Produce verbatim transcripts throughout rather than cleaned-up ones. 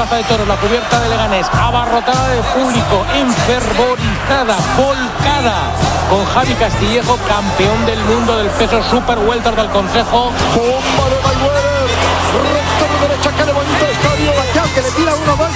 Plaza de Toros, la cubierta de Leganés, abarrotada de público, enfervorizada, volcada, con Javi Castillejo, campeón del mundo del peso super welter del Consejo. Bomba de Mayweather, recta de derecha, que le bonito estadio, Pacquiao, que le tira uno más.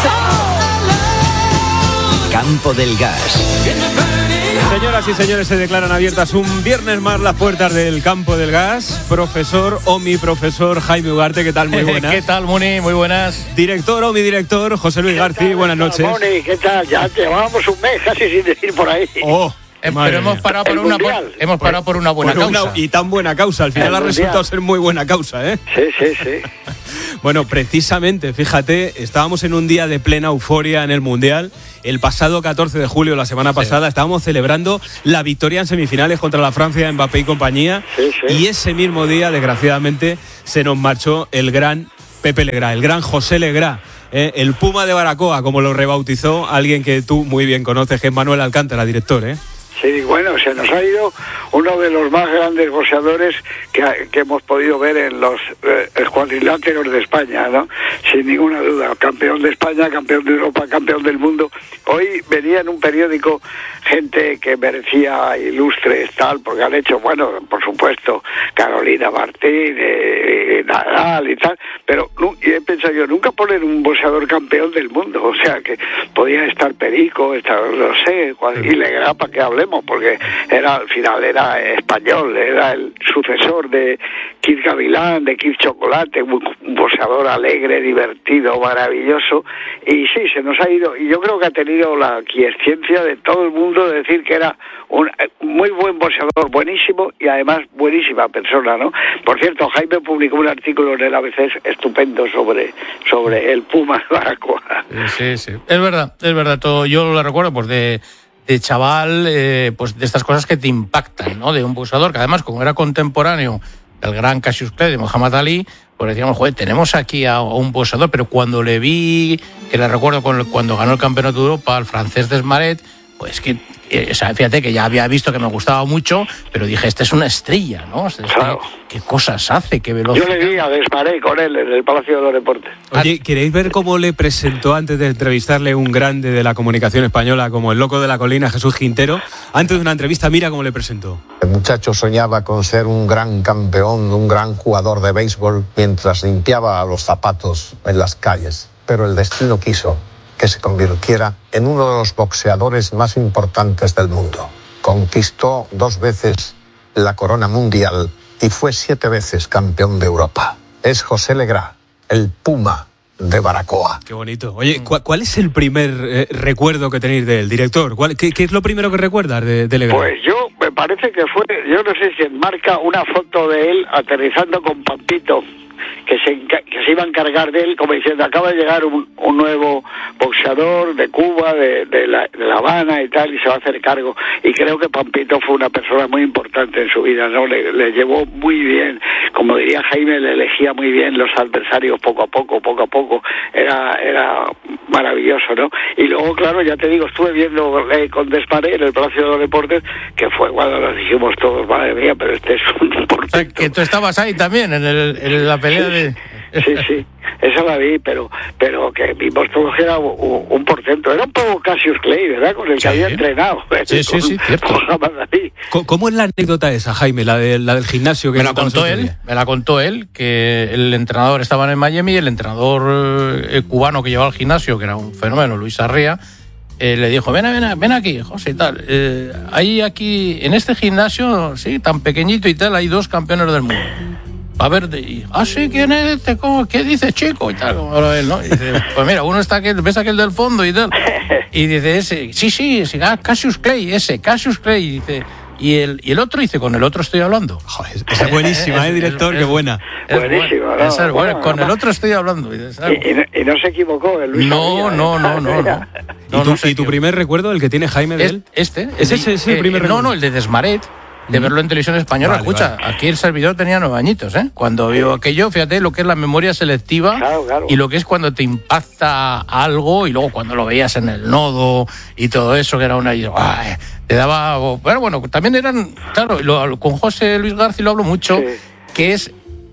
Campo del Gas. Señoras y señores, se declaran abiertas un viernes más las puertas del Campo del Gas. Profesor o mi profesor Jaime Ugarte, ¿qué tal? Muy buenas. ¿Qué tal, Muni? Muy buenas. Director o mi director José Luis García, buenas noches. Moni, ¿qué tal? Ya llevábamos un mes casi sin decir por ahí. Oh, Eh, pero hemos parado por una, por, hemos parado por una buena por causa. Una, y tan buena causa. Al final El ha mundial. resultado ser muy buena causa, ¿eh? Sí, sí, sí. Bueno, precisamente, fíjate, estábamos en un día de plena euforia en el Mundial. El pasado catorce de julio, la semana pasada, sí. estábamos celebrando la victoria en semifinales contra la Francia, Mbappé y compañía. Sí, sí. Y ese mismo día, desgraciadamente, se nos marchó el gran Pepe Legrá, el gran José Legrá. Eh, el Puma de Baracoa, como lo rebautizó alguien que tú muy bien conoces, que es Manuel Alcántara, director, ¿eh? Sí, bueno, se nos ha ido uno de los más grandes boxeadores que, que hemos podido ver en los eh, cuadriláteros de España, ¿no? Sin ninguna duda. Campeón de España, campeón de Europa, campeón del mundo. Hoy venía en un periódico gente que merecía ilustres, tal, porque han hecho, bueno, por supuesto, Carolina Martín, eh, Nadal y tal, pero y he pensado yo, nunca poner un boxeador campeón del mundo, o sea, que podía estar Perico, estar, no sé, y Legrá, para que hablemos, porque era al final era español, era el sucesor de Kid Gavilán, de Kid Chocolate, un, un boxeador alegre, divertido, maravilloso, y sí, se nos ha ido, y yo creo que ha tenido la quiescencia de todo el mundo de decir que era un muy buen boxeador, buenísimo, y además buenísima persona, ¿no? Por cierto, Jaime publicó un artículo en el A B C estupendo sobre, sobre el Puma de Baracoa. Sí, sí, es verdad, es verdad, todo, yo lo recuerdo pues de de chaval, eh, pues de estas cosas que te impactan, ¿no? De un boxeador que además, como era contemporáneo del gran Cassius Clay, de Muhammad Ali, pues decíamos, joder, tenemos aquí a, a un boxeador, pero cuando le vi, que le recuerdo cuando ganó el Campeonato de Europa, al francés Desmaret, pues que, eh, o sea, fíjate que ya había visto que me gustaba mucho, pero dije, este es una estrella, ¿no? O sea, claro. ¿Qué cosas hace? ¿Qué velocidad? Yo le vi a Desmaret con él en el Palacio de los Deportes. Oye, ¿queréis ver cómo le presentó antes de entrevistarle un grande de la comunicación española como el loco de la colina, Jesús Quintero? Antes de una entrevista, mira cómo le presentó. El muchacho soñaba con ser un gran campeón, un gran jugador de béisbol, mientras limpiaba los zapatos en las calles. Pero el destino quiso que se convirtiera en uno de los boxeadores más importantes del mundo. Conquistó dos veces la corona mundial y fue siete veces campeón de Europa. Es José Legrá, el Puma de Baracoa. Qué bonito. Oye, ¿cuál, cuál es el primer eh, recuerdo que tenéis del director? ¿Cuál, qué, ¿Qué es lo primero que recuerdas de, de Legrá? Pues yo, me parece que fue, yo no sé si enmarca una foto de él aterrizando con Pampito, que se, que se iba a encargar de él, como diciendo, acaba de llegar un, un nuevo boxeador de Cuba, de, de, la, de La Habana y tal, y se va a hacer cargo. Y creo que Pampito fue una persona muy importante en su vida, ¿no? Le, le llevó muy bien, como diría Jaime, le elegía muy bien los adversarios poco a poco, poco a poco. Era era maravilloso, ¿no? Y luego, claro, ya te digo, estuve viendo eh, con Desmaret en el Palacio de los Deportes, que fue cuando nos dijimos todos, madre mía, pero este es un portento. O sea, que tú estabas ahí también, en, el, en la pelea de... Sí, sí, esa la vi, pero pero que vimos todos que era un, un portento. Era un poco Cassius Clay, ¿verdad? Con el que sí. había entrenado. Sí, sí, sí, cierto. ¿Cómo es la anécdota esa, Jaime, la, de, la del gimnasio? Que me la contó él, me la contó él, que el entrenador estaba en Miami y el entrenador eh, cubano que llevaba al gimnasio, que era un fenómeno, Luis Arría, eh, le dijo, ven, ven, ven aquí, José, y tal. Eh, hay aquí, en este gimnasio, sí, tan pequeñito y tal, hay dos campeones del mundo. A ver, de, ah, sí, ¿quién es este? ¿Cómo? ¿Qué dice, chico? Y tal, como él, ¿no? Y dice, pues mira, uno está aquel, ves aquel del fondo y tal. Y dice, ese, sí, sí, ese, ah, Cassius Clay, ese, Cassius Clay. Y dice, y el, y el otro dice, con el otro estoy hablando. Joder, esa es buenísima, ¿eh, director? Es, qué buena. Es buenísima, ¿no? Esa es buena, Bueno, con no, el otro estoy hablando. Y, dices, y, y, no, y no se equivocó, el Luis No, Arría, no, ¿eh? no, no, no. no. ¿Y, tu, ¿Y tu primer recuerdo, el que tiene Jaime de él? Este. ¿Es ese, ese el primer eh, recuerdo? No, no, el de Desmaret. De verlo en televisión española. Vale, escucha, vale. Aquí el servidor tenía nueve añitos, ¿eh? Cuando vio aquello, fíjate lo que es la memoria selectiva, claro, claro. Y lo que es cuando te impacta algo y luego cuando lo veías en el nodo y todo eso, que era una... Ay, te daba... Pero bueno, también eran... Claro, lo, con José Luis García lo hablo mucho, sí. Que es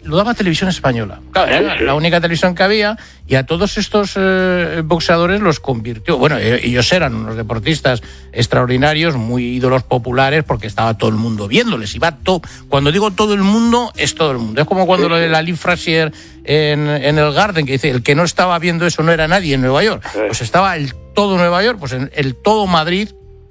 lo daba Televisión Española. Claro, era la única televisión que había, y a todos estos eh, boxeadores los convirtió. Bueno, ellos eran unos deportistas extraordinarios, muy ídolos populares, porque estaba todo el mundo viéndoles. Iba todo. Cuando digo todo el mundo, es todo el mundo. Es como cuando lo de la Lee Frazier en, en el Garden, que dice, el que no estaba viendo eso no era nadie en Nueva York. Pues estaba el todo Nueva York, pues en el todo Madrid,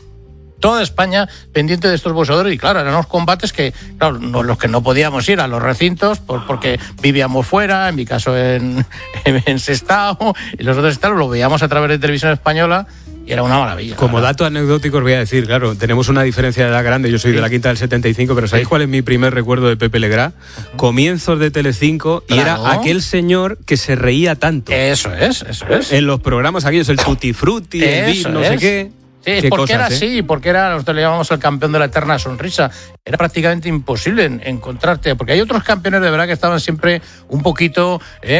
toda España pendiente de estos boxeadores. Y claro, eran unos combates que, claro, no, los que no podíamos ir a los recintos por, porque vivíamos fuera, en mi caso en, en, en Sestao, y los otros estados lo veíamos a través de Televisión Española, y era una maravilla. Como dato anecdótico os voy a decir, claro, tenemos una diferencia de edad grande, yo soy sí. de la quinta del setenta y cinco, pero ¿sabéis sí. cuál es mi primer recuerdo de Pepe Legrá? Uh-huh. Comienzos de Telecinco, claro. y era aquel señor que se reía tanto. Eso es, eso es. En los programas aquellos, el Tutti Frutti, el Big, no es. sé qué. Sí, es porque cosas, era ¿eh? así, porque era, nosotros le llamamos el campeón de la eterna sonrisa. Era prácticamente imposible en, encontrarte, porque hay otros campeones de verdad que estaban siempre un poquito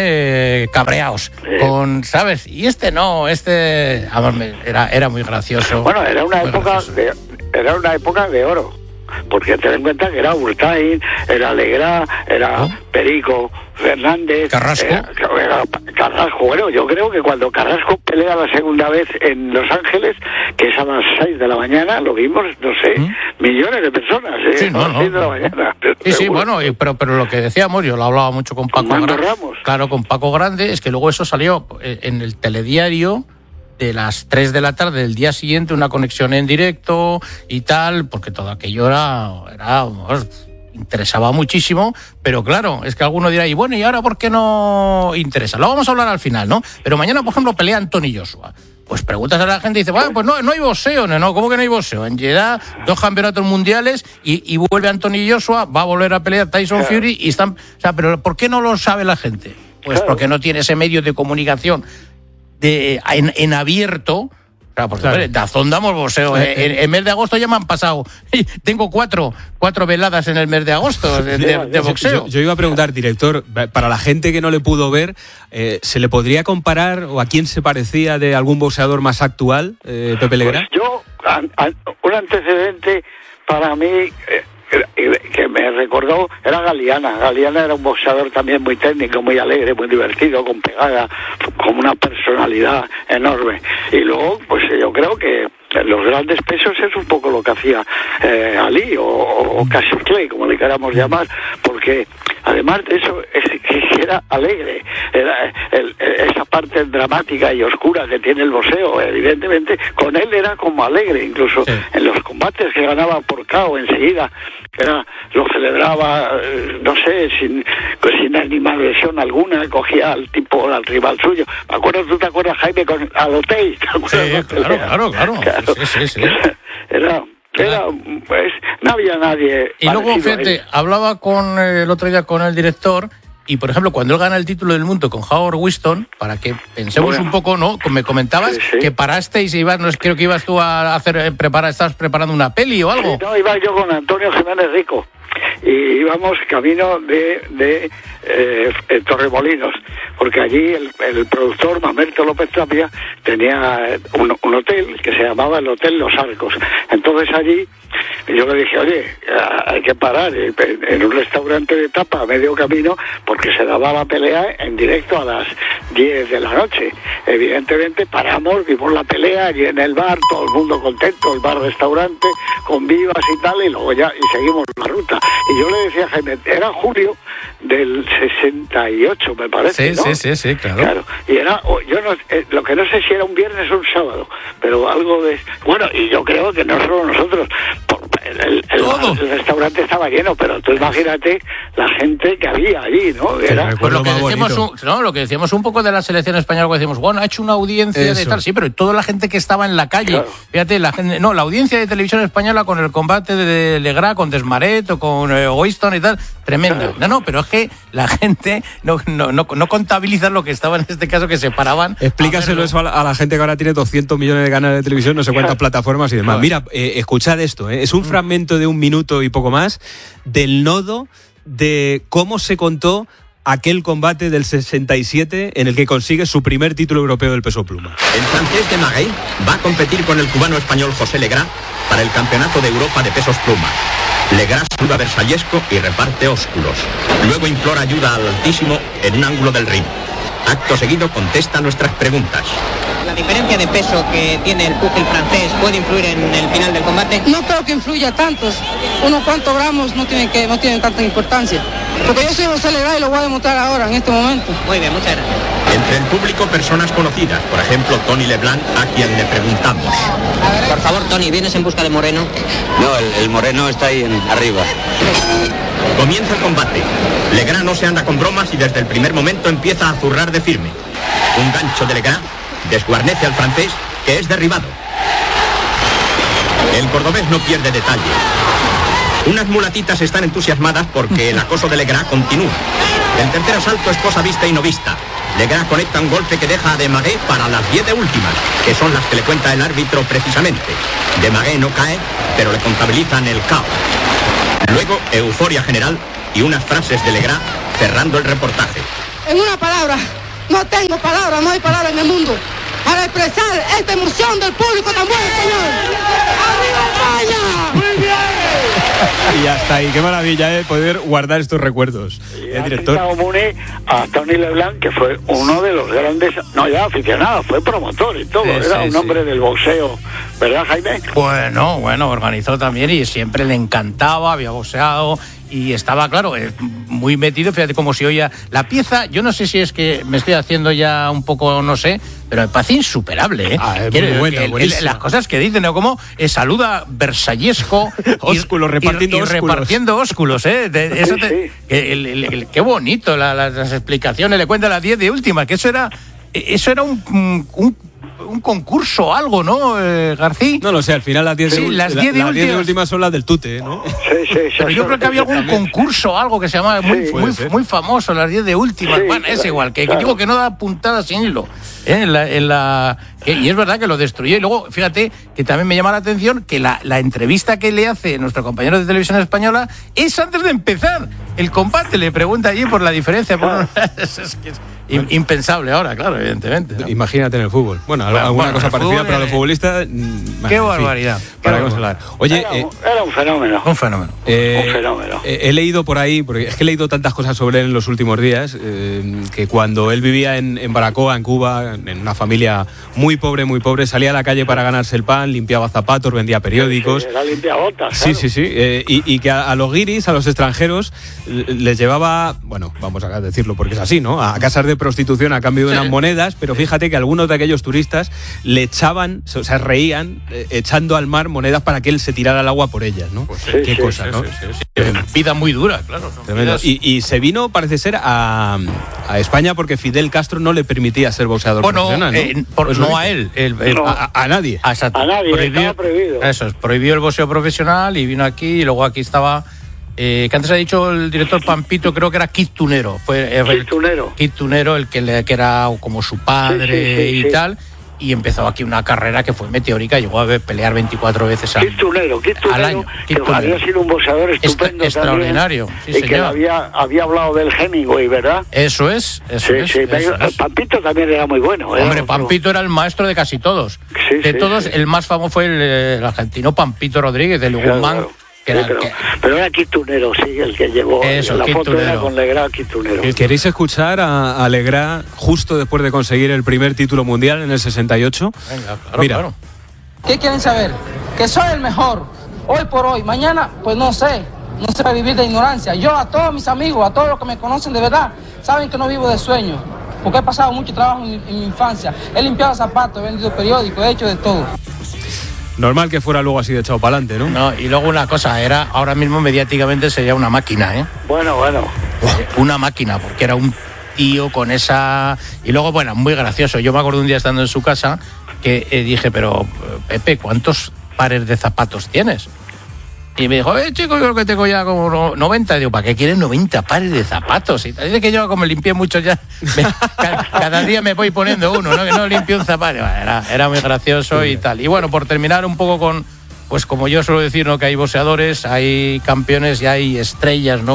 eh, cabreados, con, ¿sabes? Y este no, este era, era muy gracioso. Bueno, era una época de, era una época de oro, porque ten en cuenta que era Urtain, era Legrá, era ¿Oh? Perico Fernández, Carrasco. Era, era Carrasco. Bueno, yo creo que cuando Carrasco pelea la segunda vez en Los Ángeles, que es a las seis de la mañana, lo vimos, no sé, ¿Mm? millones de personas, ¿eh? Sí, no, a las seis no, de la mañana. Sí, sí, bueno, pero, pero lo que decíamos, yo lo hablaba mucho con Paco con Grande. Ramos. Claro, con Paco Grande, es que luego eso salió en el telediario de las tres de la tarde del día siguiente, una conexión en directo y tal, porque todo aquello era, era pues, interesaba muchísimo, pero claro, es que alguno dirá, y bueno, ¿y ahora por qué no interesa? Lo vamos a hablar al final, ¿no? Pero mañana, por ejemplo, pelea Anthony Joshua. Pues preguntas a la gente y dice, bueno, pues no, no hay boxeo, no, no, ¿cómo que no hay boxeo? En Jeddah, dos campeonatos mundiales y, y vuelve Anthony Joshua, va a volver a pelear Tyson claro. Fury y están, o sea, pero ¿por qué no lo sabe la gente? Pues claro. porque no tiene ese medio de comunicación de en, en abierto. Claro, porque claro. Dazón damos boxeo. Eh, eh. En, en mes de agosto ya me han pasado. Tengo cuatro, cuatro veladas en el mes de agosto de, de, de boxeo. Yo, yo iba a preguntar, director, para la gente que no le pudo ver, eh, ¿se le podría comparar o a quién se parecía de algún boxeador más actual, eh, Pepe Legrá? Pues yo, an, an, un antecedente para mí eh, que me recordó era Galeana. Galeana era un boxeador también muy técnico, muy alegre, muy divertido, con pegada, con una personalidad enorme. Y luego, pues yo creo que los grandes pesos es un poco lo que hacía eh, Ali o, o Cassius Clay, como le queramos llamar, porque además de eso es, era alegre, era el, esa parte dramática y oscura que tiene el boxeo, evidentemente con él era como alegre, incluso sí. en los combates que ganaba por K O enseguida, era, lo celebraba, no sé, sin, sin animación alguna, cogía al tipo, al rival suyo. Me acuerdo, ¿tú te acuerdas, Jaime, con Alotei? ¿Te acuerdas? Sí, claro, claro, claro, claro. Sí, sí, sí. Era, era, pues, no había nadie. Y luego, fíjate, hablaba con el otro día con el director. Y, por ejemplo, cuando él gana el título del mundo con Howard Winston, para que pensemos bueno. un poco, ¿no? Me comentabas sí, sí. que parasteis y ibas, no creo que ibas tú a hacer, preparar, estabas preparando una peli o algo. Sí, no, iba yo con Antonio Jiménez Rico. Y íbamos camino de, de eh, Torremolinos, porque allí el, el productor Mamerto López Tapia tenía un, un hotel que se llamaba el Hotel Los Arcos. Entonces allí yo le dije, oye, hay que parar en un restaurante de tapa a medio camino, porque se daba la pelea en directo a las diez de la noche. Evidentemente paramos, vimos la pelea allí en el bar, todo el mundo contento, el bar-restaurante, con vivas y tal, y luego ya y seguimos la ruta. Y yo le decía a Jaime, era julio del sesenta y ocho, me parece, sí, ¿no? Sí, sí, sí, claro. claro. Y era, yo no, eh, lo que no sé si era un viernes o un sábado, pero algo de... Bueno, y yo creo que no solo nosotros, el, el, el, el restaurante estaba lleno, pero tú imagínate la gente que había allí, ¿no? Era, pues lo, que decíamos un, no, lo que decíamos un poco de la selección española, que decíamos, bueno, ha hecho una audiencia Eso. de tal, sí, pero toda la gente que estaba en la calle, claro. fíjate, la gente, no, la audiencia de Televisión Española con el combate de Legrá, con Desmaret o con eh, Winston y tal, tremendo. Claro. No, no, pero es que la gente no, no, no, no contabiliza lo que estaba en este caso, que se paraban. Explícaselo eso a la, a la gente que ahora tiene doscientos millones de canales de televisión, no sé cuántas claro. plataformas y demás. Claro. Mira, eh, escuchad esto, eh, es un fragmento de un minuto y poco más del nodo de cómo se contó aquel combate del sesenta y siete en el que consigue su primer título europeo del peso pluma. El francés de Maguey va a competir con el cubano español José Legrá para el Campeonato de Europa de pesos pluma. Legrá saluda a Versallesco y reparte ósculos. Luego implora ayuda al Altísimo en un ángulo del ring. Acto seguido contesta nuestras preguntas. ¿La diferencia de peso que tiene el púgil francés puede influir en el final del combate? No creo que influya tantos. Unos cuantos gramos no tienen, que, no tienen tanta importancia. Porque yo soy José Legrá y lo voy a demostrar ahora, en este momento. Muy bien, muchas gracias. Entre el público, personas conocidas. Por ejemplo, Tony Leblanc, a quien le preguntamos. Por favor, Tony, ¿vienes en busca de Moreno? No, el, el Moreno está ahí en, arriba. Comienza el combate. Legrá no se anda con bromas y desde el primer momento empieza a zurrar de firme. Un gancho de Legrá desguarnece al francés, que es derribado. El cordobés no pierde detalle. Unas mulatitas están entusiasmadas porque el acoso de Legrá continúa. El tercer asalto es cosa vista y no vista. Legrá conecta un golpe que deja a De Maguey para las diez de últimas, que son las que le cuenta el árbitro precisamente. De Maguey no cae, pero le contabilizan el caos. Luego, euforia general y unas frases de Legrá cerrando el reportaje. En una palabra, no tengo palabras, no hay palabras en el mundo para expresar esta emoción del público tan bueno, señor. ¡Arriba España! ¡Muy bien! Y hasta ahí, qué maravilla, ¿eh? Poder guardar estos recuerdos. Y El director. Une a Tony Leblanc, que fue uno de los grandes, no ya aficionado, fue promotor y todo, Sí, era sí, un sí. hombre del boxeo, ¿verdad, Jaime? Bueno, bueno, organizó también y siempre le encantaba, había boxeado y estaba, claro, eh, muy metido. Fíjate cómo se oía la pieza. Yo no sé si es que me estoy haciendo ya un poco, no sé, pero me parece insuperable, ¿eh? Ah, es Quiero- muy buena, que el- buenísima. las cosas que dicen, ¿no? Como eh, saluda Versallesco y- Ósculos, repartiendo y, y ósculos. repartiendo ósculos, ¿eh? De- eso te- Sí, sí. que el- el- el- qué bonito la- la- las explicaciones, le cuenta las diez de última, que eso era, eso era un, un, un concurso, algo, ¿no, eh, García? No lo sé, al final las diez Sí, de, las la- diez de las diez de últimas. últimas son las del tute, ¿no? Sí, sí, sí. Pero yo creo que había algún concurso, algo que se llamaba muy, Sí. muy, Puede ser. muy famoso, las diez de últimas. Sí, Bueno, es claro, igual, que, que claro. digo que no da puntada sin hilo. ¿eh? En la, en la, que- y es verdad que lo destruyó. Y luego, fíjate, que también me llama la atención que la, la entrevista que le hace nuestro compañero de televisión española es antes de empezar el combate. Le pregunta allí por la diferencia. Por es, es que es im- impensable ahora, claro, evidentemente, ¿no? Imagínate en el fútbol. Bueno, Bueno, alguna bueno, cosa el parecida, fútbol, pero a los eh, futbolistas. mm, qué en fin, barbaridad, qué para que barbaridad. vamos a hablar. Oye, Era, eh, un- era un fenómeno. Un fenómeno. Eh, Un fenómeno. eh, he leído por ahí, porque es que he leído tantas cosas sobre él en los últimos días, eh, que cuando él vivía en, en Baracoa, en Cuba, en una familia muy pobre, muy pobre, salía a la calle para ganarse el pan, limpiaba zapatos, vendía periódicos. Sí, era limpiabotas, Sí, claro. sí, sí. eh, y, y que a, a los guiris, a los extranjeros, l- les llevaba, bueno, vamos a decirlo porque es así, ¿no? A casas de prostitución a cambio de Sí. unas monedas, pero fíjate que algunos de aquellos turistas le echaban, o sea, reían, eh, echando al mar monedas para que él se tirara al agua por ellas, ¿no? sí, Qué sí, cosa, ¿no? Sí, sí, sí. Vida muy dura, claro. son Tremendo. vidas- Y, y se vino, parece ser, a, a España porque Fidel Castro no le permitía ser boxeador Bueno, profesional, ¿no? eh, por- Pues no lo a dice. él. el- el- No. A, a nadie. Ah, exacto. A nadie, estaba prohibido. Eso es, prohibió el boxeo profesional y vino aquí y luego aquí estaba, eh, que antes ha dicho el director Pampito, creo que era Kid Tunero. Fue, eh, Kid Tunero. Kid Tunero, el que, le- que era como su padre Sí, sí, sí, y sí. tal. Y empezó aquí una carrera que fue meteórica, llegó a ver- pelear veinticuatro veces al, Kid Tunero, Kid al Tunero, año. que Kid Tunero. había sido un boxeador estupendo Extra- extraordinario, también, sí, y que señor. había, había hablado del Hemingway, ¿verdad? Eso es, eso Sí, es. sí, eso es. Pampito también era muy bueno. era Hombre, otro- Pampito era el maestro de casi todos. Sí, de sí, todos, sí. el más famoso fue el, el argentino Pampito Rodríguez, del Claro, Guzmán. claro. Que Sí, era- pero, que- pero era Kid Tunero, sí, el que llevó Eso, la Kid foto era Tunero. con Legrand, Kid Tunero. ¿Queréis escuchar a, a Legrá justo después de conseguir el primer título mundial en el sesenta y ocho? Venga, claro, Mira. claro. ¿Qué quieren saber? Que soy el mejor, hoy por hoy. Mañana, pues no sé, no sé vivir de ignorancia. Yo a todos mis amigos, a todos los que me conocen de verdad, saben que no vivo de sueños, porque he pasado mucho trabajo en mi, en mi infancia. He limpiado zapatos, he vendido periódicos, he hecho de todo. Normal que fuera luego así de echado para adelante, ¿no? No, y luego una cosa, era ahora mismo mediáticamente sería una máquina, ¿eh? Bueno, bueno. Eh, Una máquina, porque era un tío con esa... Y luego, bueno, muy gracioso. Yo me acuerdo un día estando en su casa que eh, dije, pero eh, Pepe, ¿cuántos pares de zapatos tienes? Y me dijo, eh, chico, yo creo que tengo ya como no- noventa. Y digo, ¿para qué quieres noventa pares de zapatos? Y tal. Dice que yo, como limpié muchos ya, me- ca- cada día me voy poniendo uno, ¿no? Que no limpio un zapato. Bueno, era, era muy gracioso y tal. Y bueno, por terminar un poco con, pues como yo suelo decir, ¿no? Que hay boxeadores, hay campeones y hay estrellas, ¿no?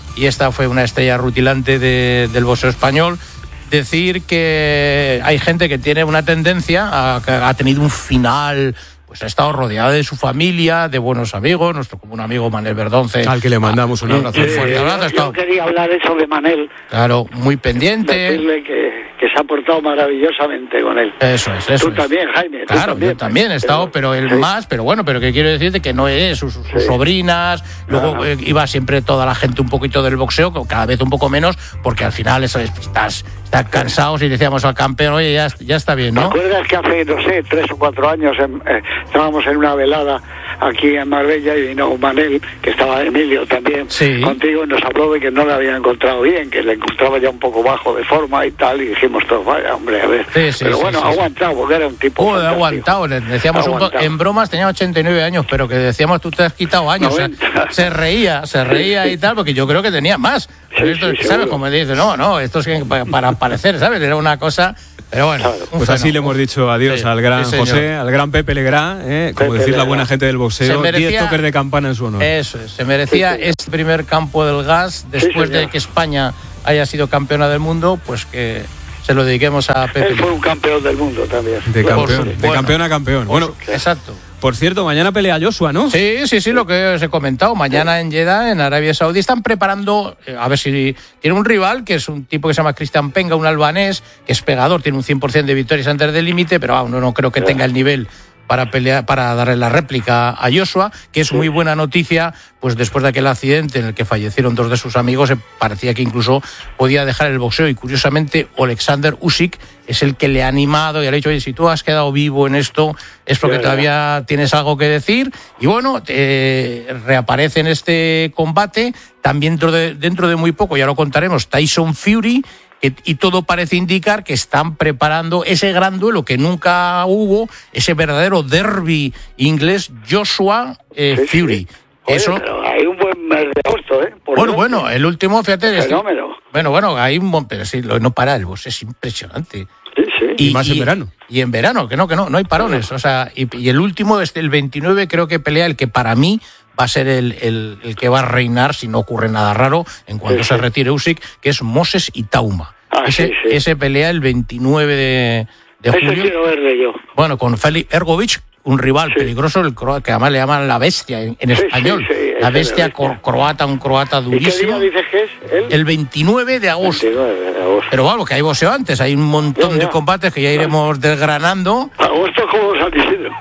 y esta fue una estrella rutilante de, del boxeo español. Decir que hay gente que tiene una tendencia a que ha tenido un final, pues ha estado rodeado de su familia, de buenos amigos, nuestro común amigo Manel Verdonce, al que le mandamos un abrazo. Sí, fuerte abrazo. Yo, yo quería hablar eso de Manel. Claro, muy pendiente. Decirle que, que se ha portado maravillosamente con él. Eso es, eso Tú es. también, Jaime. Claro, también, yo también he estado, pero, pero él sí. más, pero bueno, pero que quiero decirte que no es sus, sus sí. sobrinas, luego ah. eh, iba siempre toda la gente un poquito del boxeo, cada vez un poco menos, porque al final eso es, estás, estás cansados y decíamos al campeón, oye, ya, ya está bien, ¿no? ¿Te acuerdas que hace, no sé, tres o cuatro años en, eh, estábamos en una velada aquí en Marbella y vino Manel, que estaba Emilio también, sí. contigo, y nos habló de que no le había encontrado bien, que le encontraba ya un poco bajo de forma y tal, y dijimos todos, vaya, hombre, a ver. Sí, sí, pero sí, bueno, sí, ha sí. aguantado, porque era un tipo uh, aguantado, le decíamos aguantado. Un, en bromas tenía ochenta y nueve años, pero que decíamos, tú te has quitado años, o sea, se reía, se reía y tal, porque yo creo que tenía más. Sí, esto, sí, ¿sabes? Como dice, no, no, esto es que para, para parecer, ¿sabes? Era una cosa... Pero bueno, claro. Pues fenómeno. Así le hemos dicho adiós sí, al gran sí, José, al gran Pepe Legrá, ¿eh? como Pepe decir Legrá. La buena gente del boxeo, diez toques de campana en su honor. Eso es, se merecía sí, sí. este primer campo del gas, después sí, de que España haya sido campeona del mundo, pues que se lo dediquemos a Pepe. Él fue un campeón del mundo también. De campeón, de bueno, campeón a campeón. Bueno, exacto. Por cierto, mañana pelea Joshua, ¿no? Sí, sí, sí, lo que os he comentado. Mañana en Jeddah, en Arabia Saudí, están preparando, a ver si tiene un rival, que es un tipo que se llama Cristian Penga, un albanés, que es pegador, tiene un cien por ciento de victorias antes del límite, pero vamos, no, no creo que tenga el nivel para pelear, para darle la réplica a Joshua, que es muy buena noticia, pues después de aquel accidente en el que fallecieron dos de sus amigos, parecía que incluso podía dejar el boxeo, y curiosamente Oleksandr Usyk es el que le ha animado y le ha dicho, oye, si tú has quedado vivo en esto, es porque yeah, todavía yeah. tienes algo que decir, y bueno, eh, reaparece en este combate, también dentro de, dentro de muy poco, ya lo contaremos, Tyson Fury, y todo parece indicar que están preparando ese gran duelo que nunca hubo, ese verdadero derbi inglés, Joshua eh, sí, Fury. Sí. Oye, eso. Pero hay un buen mes de agosto, ¿eh? Por bueno, bueno, el último, fíjate. Fenómeno. Este, bueno, bueno, hay un buen, pero sí, no para el box, es impresionante. Sí, sí. Y, y más en y, verano. Y en verano, que no, que no, no hay parones. O sea, y, y el último, este, el veintinueve, creo que pelea el que para mí va a ser el, el, el que va a reinar, si no ocurre nada raro, en cuanto sí, se sí. retire Usyk, que es Moses Itauma. Ah, ese, sí, sí. ese pelea el veintinueve de, de julio. Ese quiero verle yo. Bueno, con Félix Ergovic, un rival sí. peligroso, el croata, que además le llaman la bestia en, en sí, español. Sí, sí, la bestia, bestia. croata, un croata durísimo. ¿Y qué día dices que es? ¿El? el veintinueve de agosto. veintinueve de agosto. Pero bueno, que hay boxeo antes, hay un montón ya, ya. de combates que ya iremos desgranando. Agosto como San Isidro.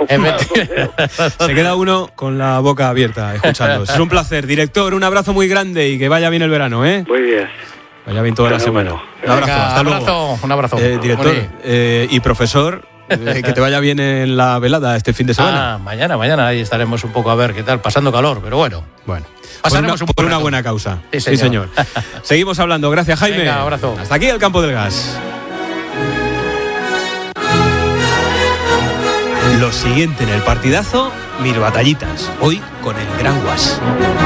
Se queda uno con la boca abierta escuchando. Es un placer, director, un abrazo muy grande y que vaya bien el verano, ¿eh? Muy bien. Vaya bien toda la semana. Un abrazo, Venga, hasta abrazo, luego. Un abrazo. Eh, director eh, y profesor, eh, que te vaya bien en la velada este fin de semana. Ah, mañana, mañana ahí estaremos un poco a ver qué tal, pasando calor, pero bueno. Bueno. Pasaremos por una, un por una buena causa. Sí, señor. Sí, señor. Seguimos hablando. Gracias, Jaime. Venga, abrazo. Hasta aquí el Campo del Gas. Lo siguiente en el partidazo, mil batallitas. Hoy con el Gran Guas.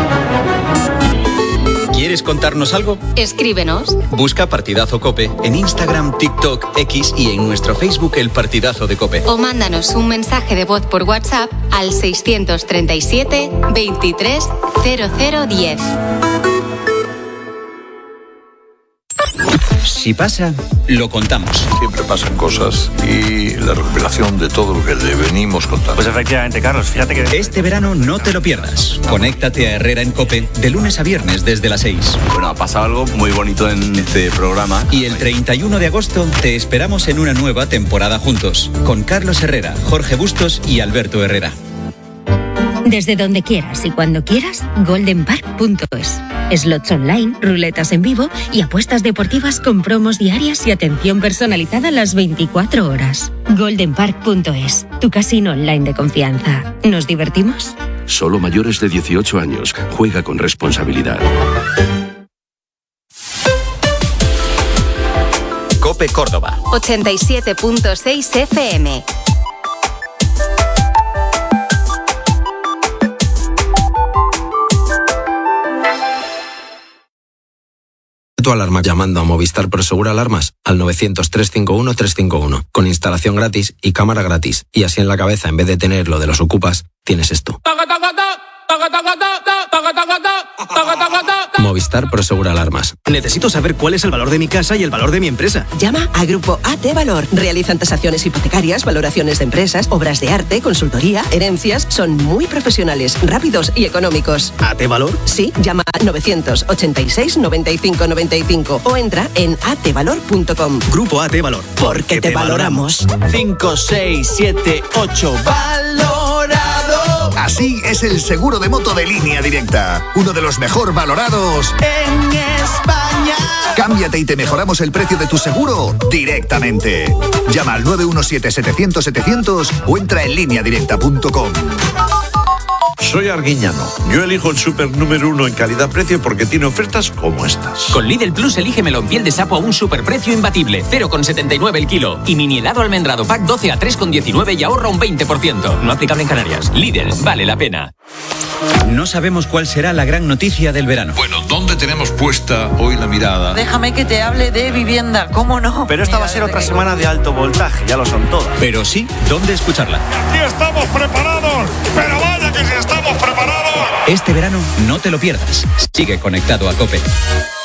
¿Quieres contarnos algo? Escríbenos. Busca Partidazo COPE en Instagram, TikTok, X y en nuestro Facebook El Partidazo de COPE. O mándanos un mensaje de voz por WhatsApp al seiscientos treinta y siete, veintitrés, cero cero diez. Si pasa, lo contamos. Siempre pasan cosas y la recopilación de todo lo que le venimos contando. Pues efectivamente, Carlos, fíjate que... Este verano no te lo pierdas. Conéctate a Herrera en COPE de lunes a viernes desde las seis. Bueno, ha pasado algo muy bonito en este programa. Y el treinta y uno de agosto te esperamos en una nueva temporada juntos. Con Carlos Herrera, Jorge Bustos y Alberto Herrera. Desde donde quieras y cuando quieras, golden park punto es. Slots online, ruletas en vivo y apuestas deportivas con promos diarias y atención personalizada las veinticuatro horas. golden park punto es, tu casino online de confianza. ¿Nos divertimos? Solo mayores de dieciocho años. Juega con responsabilidad. COPE Córdoba. ochenta y siete punto seis F M. Tu alarma llamando a Movistar Prosegur Alarmas al novecientos, trescientos cincuenta y uno, trescientos cincuenta y uno, con instalación gratis y cámara gratis. Y así en la cabeza, en vez de tener lo de los ocupas, tienes esto. Movistar Prosegura Alarmas. Necesito saber cuál es el valor de mi casa y el valor de mi empresa. Llama a Grupo A T Valor. Realizan tasaciones hipotecarias, valoraciones de empresas, obras de arte, consultoría, herencias. Son muy profesionales, rápidos y económicos. ¿A T Valor? Sí, llama al novecientos ochenta y seis noventa y cinco noventa y cinco o entra en a t valor punto com. Grupo A T Valor. Porque te valoramos. cinco, seis, siete, ocho. ¡Valorado! Así es el seguro de moto de Línea Directa. Uno de los mejor valorados en España. Cámbiate y te mejoramos el precio de tu seguro directamente. Llama al nueve uno siete, setecientos, setecientos o entra en línea directa punto com. Soy Arguiñano. Yo elijo el super número uno en calidad-precio porque tiene ofertas como estas. Con Lidl Plus elige melón piel de sapo a un superprecio imbatible, cero coma setenta y nueve el kilo. Y mini helado almendrado pack doce a tres coma diecinueve y ahorra un veinte por ciento. No aplicable en Canarias. Lidl, vale la pena. No sabemos cuál será la gran noticia del verano. Bueno, ¿dónde tenemos puesta hoy la mirada? Déjame que te hable de vivienda, ¿cómo no? Pero esta va a ser otra semana de alto voltaje, ya lo son todas. Pero sí, ¿dónde escucharla? Aquí estamos preparados, pero vaya que si estamos preparados. Este verano no te lo pierdas. Sigue conectado a COPE.